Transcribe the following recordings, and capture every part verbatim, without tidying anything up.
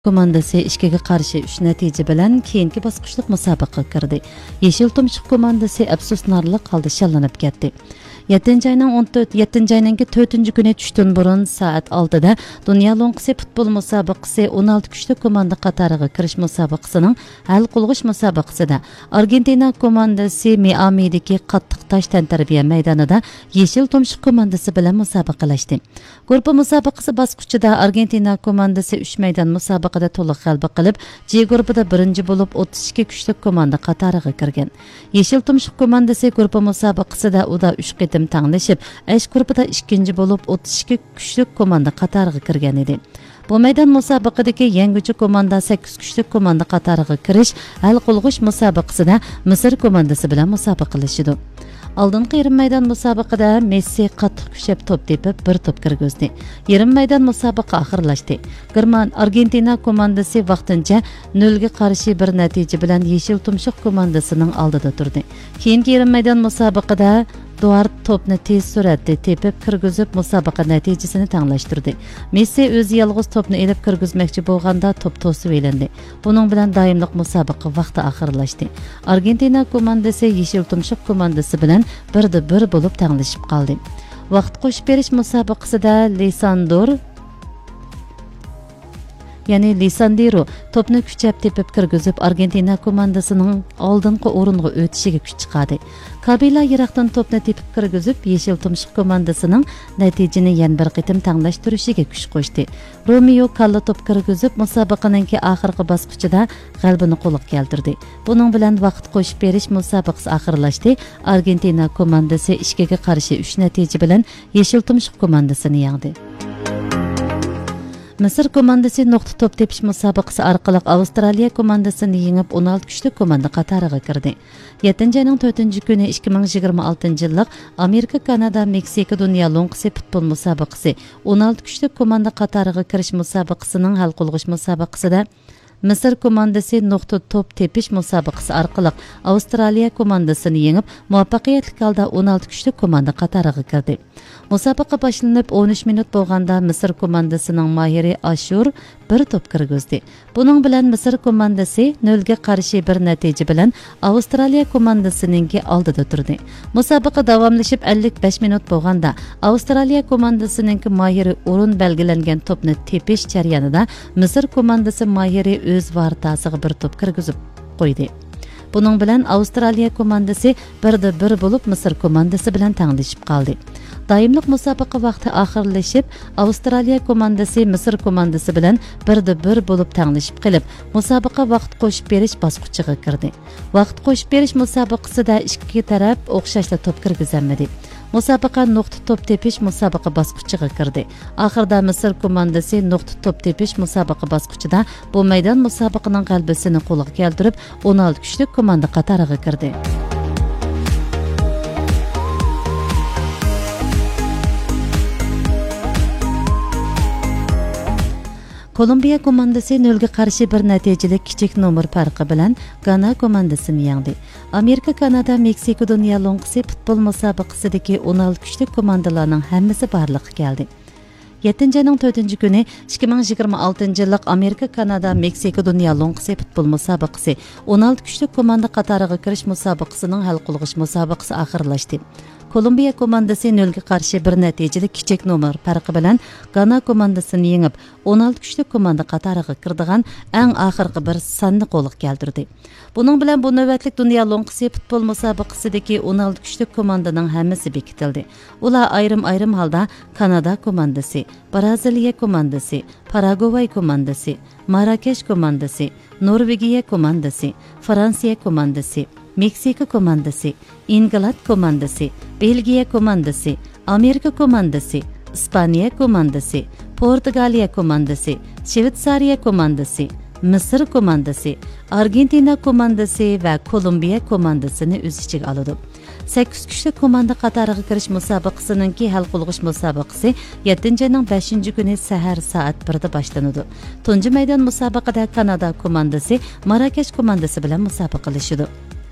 komandasi ikkiga qarshi uch natija bilan keyingi bosqichlik musobaqa kirdi. Yeşil Tumshuq komandasi afsuslanarli holda shallanib ketdi. yettinchi ayning o'n to'rt yettinchi ayning to'rtinchi kuni tushdan burun soat oltida Dunyo Lo'nqisi futbol musobaqasi o'n olti kuchli komanda qatoriga kirish musobaqasining hal qilg'ish musobaqasida Argentina komandasi Miamidagi qattiq tosh tantarbiya maydonida Yeşil Tumshuq komandasi bilan musobaqalashdi. Guruh musobaqasi bosqichida Argentina komandasi uch maydon musobaqada to'liq g'alaba qilib, G guruhida birinchi bo'lib o'ttiz ikki kuchli komanda qatoriga kirgan. Yeşil Tumshuq komandasi guruh musobaqasida uda uch qitim tanglashib, H guruhida ikkinchi bo'lib o'ttiz ikki kuchli komanda qatoriga kirgan edi. Bu maydon musobaqadagi yangichi komanda sakkiz kuchli komanda qatoriga kirish hal qilg'ish musobaqasida Misr komandasi bilan musobaqalashdi. Oldingi yarim maydon musobaqada Messi qattiq kuchab to'p tepib bir to'p kirgizdi. Yarim maydon musobaqa oxirlashdi. German Argentina komandasi vaqtincha nol ga qarshi bir natija bilan Yeşil Tumshuq komandasining oldida turdi. Keyingi yarim maydon musobaqada Duart topni tez suratda tepib kirgizib musobaqa natijasini tanglashtirdi. Messi o'zi yolg'iz topni elib kirgizmoqchi bo'lganda top to'sib elindi. Buning bilan doimlik musobaqa vaqti oxirlashdi. Argentina komandasi Yeşil Tumshuq komandasi bilan birda bir bo'lib tanglashib qoldi. Vaqt qo'shib berish musobaqasida Lisandro ya'ni Lisandro topni kuchab tepib kirgizib Argentina komandasining oldingi o'ringa o'tishiga kuch chiqadi. Kabila yiroqdan topni tepib kirgizib Yeşil Tumshuq komandasining natijani yana bir qitim tanglashtirishiga kuch qo'shdi. Romeo kalla top kirgizib musobaqaning oxirgi bosqichida g'alabani qo'lga keltirdi. Buning bilan vaqt qo'shib berish musobaqasi oxirlashdi. Argentina komandasi ikkiga qarshi uch natija bilan Yeşil Tumshuq komandasini yengdi. Misr komandasi nuqta top tepish musobaqasi orqali Avstraliya komandasini yengib o'n olti kuchli komanda qatoriga kirdi. yettinchi ayning to'rtinchi kuni ikki ming yigirma oltinchi yillik Amerika, Kanada, Meksika Dunyo Lo'nqisi futbol musobaqasi o'n olti kuchli komanda qatoriga kirish musobaqasining hal qilg'ish musobaqasida Misr komandasi nuqta top tepish musobaqasi orqali Avstraliya komandasini yengib, muvaffaqiyatli holda o'n olti kuchli komanda qatoriga kirdi. Musobaqa boshlanib o'n uch minut bo'lganda Misr komandasining Mahiri Ashur bir to'p kirgizdi. Buning bilan Misr komandasi nol ga qarshi bir natija bilan Avstraliya komandasining oldida turdi. Musobaqa davomlashib ellik besh minut bo'lganda Avstraliya komandasining Mahiri o'rin belgilangan to'pni tepish jarayonida Misr komandasi Mahiri o'z vartasiga bir to'p kirgizib qo'ydi. Buning bilan Avstraliya komandasi birda bir bo'lib Misr komandasi bilan tanglashib qoldi. Doimlik musobaqa vaqti oxirlashib, Avstraliya komandasi Misr komandasi bilan birda bir bo'lib tanglashib qilib, musobaqa vaqt qo'shib berish bosqichiga kirdi. Vaqt qo'shib berish musobaqasida ikki taraf o'xshashla to'p kirgizolmadi. Musobaqa nuqta top tepish musobaqa bosqichiga kirdi. Oxirida Misr komandasi nuqta top tepish musobaqa bosqichida bu maydon musobaqaning g'alabasini qo'lga keltirib, o'n olti kuchli komanda qatoriga kirdi. Kolumbiya komandasi nol ga qarshi bir natijali kichik nomer farqi bilan Gana komandasini yengdi. Amerika, Kanada, Meksika Dunyo Lo'nqisi futbol musobaqasidagi o'n olti kuchli komandalarning hammasi barliqqa keldi. yettinchi ayning to'rtinchi kuni ikki ming yigirma oltinchi yillik Amerika, Kanada, Meksika Dunyo Lo'nqisi futbol musobaqasi o'n olti kuchli komanda qatoriga kirish musobaqasining hal qilg'ish musobaqasi oxirlashdi. Kolumbiya komandasi nol ga qarshi bir natijali kichik nomer farqi bilan Gana komandasini yengib, o'n olti kuchli komanda qatoriga kirdigan eng oxirgi bir sonni qo'lga keltirdi. Buning bilan bu navbatlik Dunyo Lo'nqisi futbol musobaqasidagi o'n olti kuchli komandaning hammasi bekitildi. Ular ayrim-ayrim holda Kanada komandasi, Braziliya komandasi, Paraguay komandasi, Marakesh komandasi, Norvegiya komandasi, Fransiya komandasi, Meksika komandasi, Ingilterra komandasi, Belgiya komandasi, Amerika komandasi, Ispaniya komandasi, Portugaliya komandasi, Shvetsariya komandasi, Misr komandasi, Argentina komandasi va Kolumbiya komandasini o'z ichiga oladi. sakkiz kuchli komanda qatoriga kirish musobaqasining hal qilg'ish musobaqasi yettinchi ayning beshinchi kuni sahar soat birda boshlanadi. Tunji maydon musobaqada Kanada komandasi Marakesh komandasi bilan musobaqalashadi.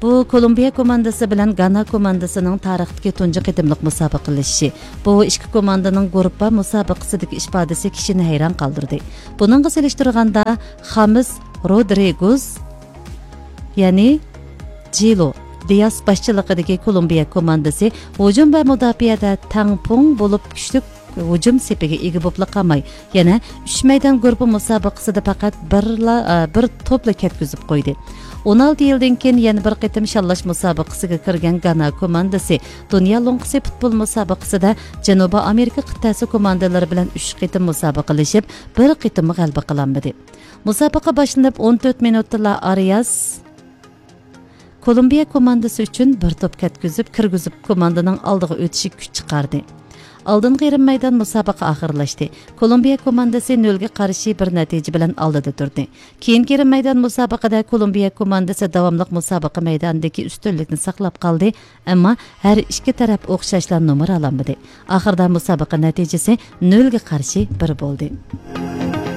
Bu Kolumbiya komandasi bilan Gana komandasining tarixdagi tunji qitimliq musobaqalashishi. Bu ikki komandaning guruhda musobaqasidagi ifodasi kishini hayron qoldirdi. Buningga selishtirganda James Rodriguez, ya'ni Jilo Diaz boshchiligidagi Kolumbiya komandasi hujum va mudofaada tangpung bo'lib kuchli hujum sepiga ega bo'lib qolmay, yana uch maydon guruhi musobaqasida faqat bir bir to'pla ketkizib qo'ydi. o'n olti yildan keyin yana bir qitim shallash musobaqasiga kirgan Gana komandasi Dunyo lo'ngqisi futbol musobaqasida Janubiy Amerika qit'asi komandalari bilan uch qitim musobaqalashib, bir qitim g'alaba qilolmadi. Musobaqa boshlanib o'n to'rt minutda Arias Kolumbiya komandasi uchun bir to'p ketkizib, kirgizib komandaning oldiga o'tishi kuch chiqardi. Oldingi yarim maydon musobaqa oxirlashdi. Kolumbiya komandasi nol ga qarshi bir natija bilan oldida turdi. Keyingi yarim maydon musobaqada Kolumbiya komandasi davomli musobaqa maydonidagi ustunlikni saqlab qoldi, ammo har ikki taraf o'xshashlar nomer ololmadi. Oxirda musobaqa natijasi nol ga qarshi bir bo'ldi.